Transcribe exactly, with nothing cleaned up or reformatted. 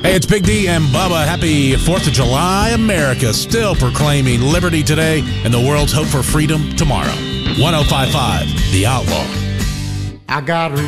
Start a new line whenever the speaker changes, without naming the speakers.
Hey, it's Big D and Bubba. Happy fourth of July, America. Still proclaiming liberty today and the world's hope for freedom tomorrow. one oh five point five, The Outlaw.
I got